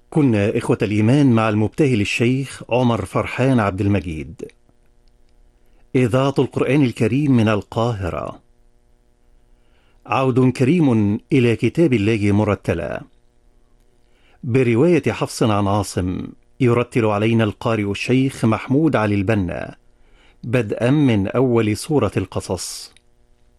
كنا إخوة الإيمان مع المبتهل الشيخ عمر فرحان عبد المجيد. إذاعة القرآن الكريم من القاهرة. عود كريم إلى كتاب الله مرتلا برواية حفص عن عاصم، يرتل علينا القارئ الشيخ محمود علي البنا، بدءا من أول سورة القصص.